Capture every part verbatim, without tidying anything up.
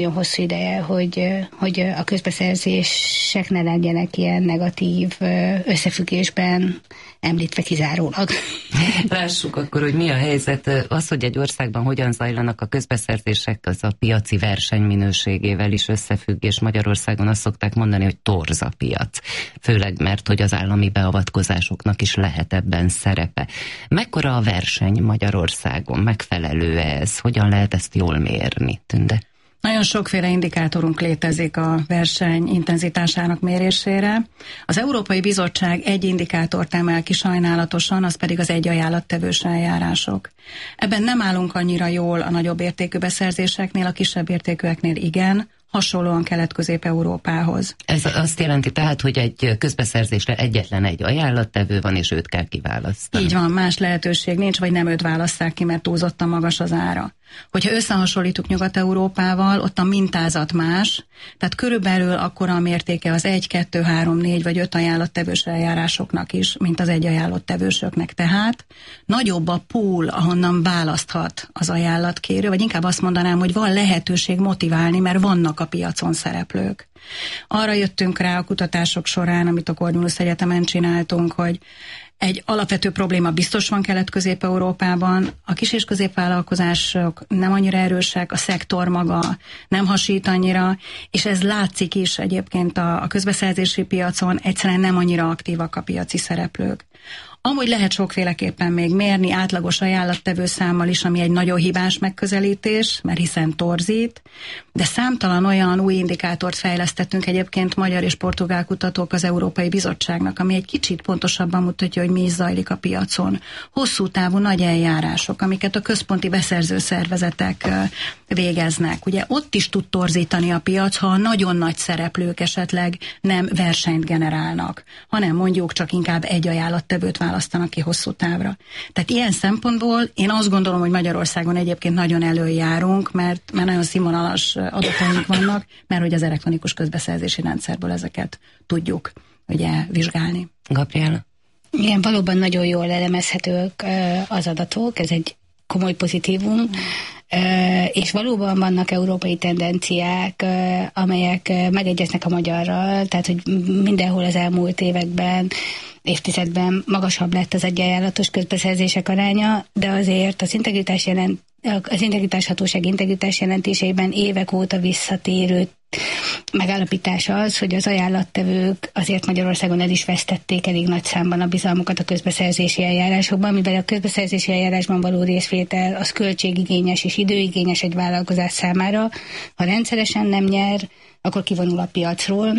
nagyon hosszú ideje, hogy, hogy a közbeszerzések ne legyenek ilyen negatív összefüggésben említve kizárólag. Lássuk akkor, hogy mi a helyzet. Az, hogy egy országban hogyan zajlanak a közbeszerzések, az a piaci verseny minőségével is összefügg, és Magyarországon azt szokták mondani, hogy torz a piac. Főleg mert, hogy az állami beavatkozásoknak is lehet ebben szerepe. Mekkora a verseny Magyarországon? Megfelelő ez? Hogyan lehet ezt jól mérni, Tünde? Nagyon sokféle indikátorunk létezik a verseny intenzitásának mérésére. Az Európai Bizottság egy indikátort emel ki sajnálatosan, az pedig az egy ajánlattevős eljárások. Ebben nem állunk annyira jól a nagyobb értékű beszerzéseknél, a kisebb értékűeknél igen, hasonlóan Kelet-Közép-Európához. Ez azt jelenti tehát, hogy egy közbeszerzésre egyetlen egy ajánlattevő van, és őt kell kiválasztani. Így van, más lehetőség nincs, vagy nem őt választák ki, mert túlzottan magas az ára. Hogyha összehasonlítjuk Nyugat-Európával, ott a mintázat más, tehát körülbelül akkora a mértéke az egy, kettő, három, négy vagy öt ajánlattevős eljárásoknak is, mint az egy ajánlattevősöknek. Tehát nagyobb a pool, ahonnan választhat az ajánlatkérő, vagy inkább azt mondanám, hogy van lehetőség motiválni, mert vannak a piacon szereplők. Arra jöttünk rá a kutatások során, amit a Corvinus Egyetemen csináltunk, hogy egy alapvető probléma biztos van Kelet-Közép-Európában, a kis- és középvállalkozások nem annyira erősek, a szektor maga nem hasít annyira, és ez látszik is egyébként a, a közbeszerzési piacon, egyszerűen nem annyira aktívak a piaci szereplők. Amúgy lehet sokféleképpen még mérni, átlagos ajánlattevő számmal is, ami egy nagyon hibás megközelítés, mert hiszen torzít, de számtalan olyan új indikátort fejlesztettünk egyébként magyar és portugál kutatók az Európai Bizottságnak, ami egy kicsit pontosabban mutatja, hogy mi is zajlik a piacon. Hosszú távú nagy eljárások, amiket a központi beszerző szervezetek végeznek. Ugye ott is tud torzítani a piac, ha nagyon nagy szereplők esetleg nem versenyt generálnak, hanem mondjuk csak inkább egy ajánlattevőt választanak ki hosszú távra. Tehát ilyen szempontból én azt gondolom, hogy Magyarországon egyébként nagyon előjárunk, mert, mert nagyon színvonalas adataink vannak, mert hogy az elektronikus közbeszerzési rendszerből ezeket tudjuk ugye vizsgálni. Gabriela? Igen, valóban nagyon jól elemezhetők az adatok, ez egy komoly pozitívum, és valóban vannak európai tendenciák, amelyek megegyeznek a magyarral, tehát hogy mindenhol az elmúlt években, évtizedben magasabb lett az egyajánlatos közbeszerzések aránya, de azért az integritás jelent az integritás hatóság integritás jelentéseiben évek óta visszatérő megállapítás az, hogy az ajánlattevők azért Magyarországon el is vesztették elég nagy számban a bizalmukat a közbeszerzési eljárásokban, mivel a közbeszerzési eljárásban való részvétel az költségigényes és időigényes egy vállalkozás számára. Ha rendszeresen nem nyer, akkor kivonul a piacról,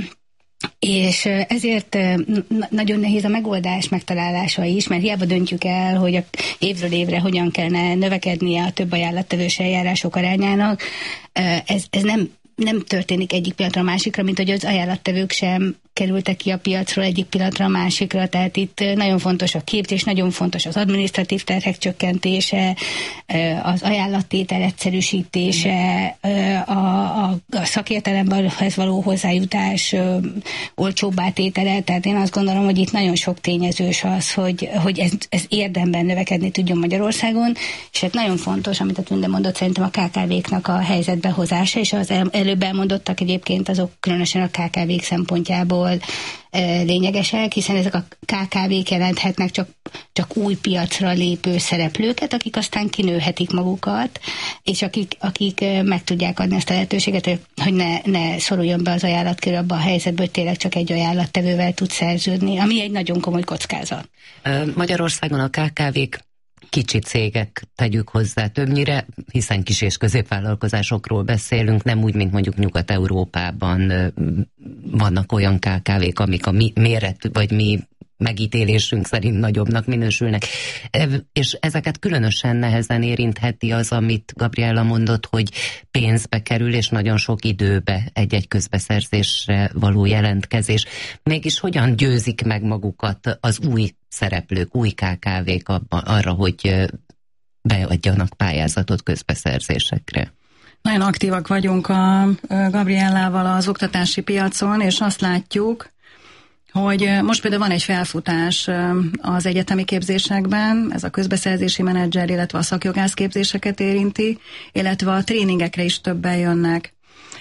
és ezért nagyon nehéz a megoldás megtalálása is, mert hiába döntjük el, hogy a évről évre hogyan kellene növekednie a több ajánlattevős eljárások arányának. Ez, ez nem, nem történik egyik pillanatra a másikra, mint hogy az ajánlattevők sem kerültek ki a piacról egyik pillanatra a másikra, tehát itt nagyon fontos a képzés, nagyon fontos az adminisztratív terhek csökkentése, az ajánlattétel egyszerűsítése, a, a, a szakértelemhez való hozzájutás olcsóbbá tétele, tehát én azt gondolom, hogy itt nagyon sok tényezős az, hogy, hogy ez, ez érdemben növekedni tudjon Magyarországon, és hát nagyon fontos, amit a Tünde mondott, szerintem a ká ká véknak a helyzetbe hozása, és az el, előbb elmondottak egyébként azok különösen a ká ká vék szempontjából lényegesek, hiszen ezek a ká ká vék jelenthetnek csak, csak új piacra lépő szereplőket, akik aztán kinőhetik magukat, és akik, akik meg tudják adni ezt a lehetőséget, hogy ne, ne szoruljon be az ajánlatkérő abba a helyzetbe, hogy tényleg csak egy ajánlattevővel tud szerződni, ami egy nagyon komoly kockázat. Magyarországon a ká ká vék kicsi cégek, tegyük hozzá többnyire, hiszen kis- és középvállalkozásokról beszélünk, nem úgy, mint mondjuk Nyugat-Európában vannak olyan ká ká vék, amik a mi méret, vagy mi megítélésünk szerint nagyobbnak minősülnek. És ezeket különösen nehezen érintheti az, amit Gabriela mondott, hogy pénzbe kerül, és nagyon sok időbe egy-egy közbeszerzésre való jelentkezés. Mégis hogyan győzik meg magukat az új szereplők, új ká ká vék arra, hogy beadjanak pályázatot közbeszerzésekre? Nagyon aktívak vagyunk a Gabriellával az oktatási piacon, és azt látjuk, hogy most például van egy felfutás az egyetemi képzésekben, ez a közbeszerzési menedzser, illetve a szakjogász képzéseket érinti, illetve a tréningekre is többen jönnek.